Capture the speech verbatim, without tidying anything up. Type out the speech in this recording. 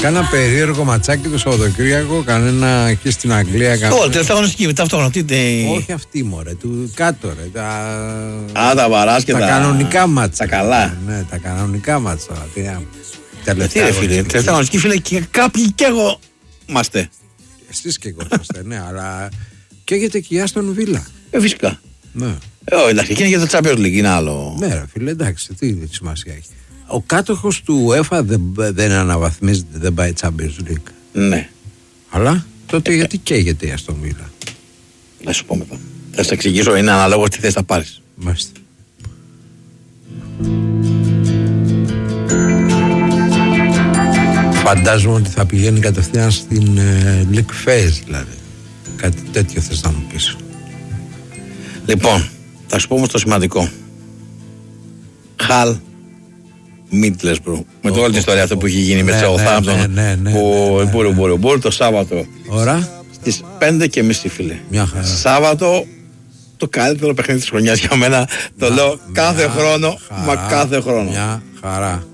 Κάνα περίεργο ματσάκι το Σαββατοκύριακο, κανένα εκεί στην Αγγλία. Όχι, τελευταία αγωνιστική, ταυτόχρονα. Όχι αυτή μωρέ, του κάτω ρε. Τα... Α, τα βαράς και τα... τα κανονικά μάτσα. Τα καλά. Ναι, τα κανονικά μάτσα. Τι ρε φίλε, τελευταία αγωνιστική φίλε και κάποιοι κι εγώ είμαστε. Εσείς και εγώ είμαστε, ναι, αλλά καίγεται και η Άστον Βίλα. Ε, φυσικά. Ναι. Ε, όχι, εντάξει, είναι για το Champions League, είναι άλλο. Ναι, ρε φίλε, εντάξει, τι σημασία έχει. Ο κάτοχος του UEFA δεν, δεν αναβαθμίζεται, δεν πάει Champions League. Ναι. Αλλά τότε ε, γιατί καίγεται η Αστον Βίλα. Να σου πω μετά. Θα σου εξηγήσω, είναι αναλόγως τι θες να πάρεις. Μάλιστα. Φαντάζομαι ότι θα πηγαίνει κατευθείαν στην ε, League Phase, δηλαδή. Κάτι τέτοιο θες να μου πεις. Λοιπόν, θα σου πω όμως το σημαντικό. Χαλ Μίτλεσμπρου. Με το όλη την ιστορία αυτό που έχει γίνει με τη Southampton. Που μπορεί, μπορεί το Σάββατο. Ώρα. Στις πέντε και μισή φίλε. Μια χαρά. Σάββατο το καλύτερο παιχνίδι της χρονιάς για μένα. Το λέω κάθε χρόνο, μα κάθε χρόνο. Μια χαρά.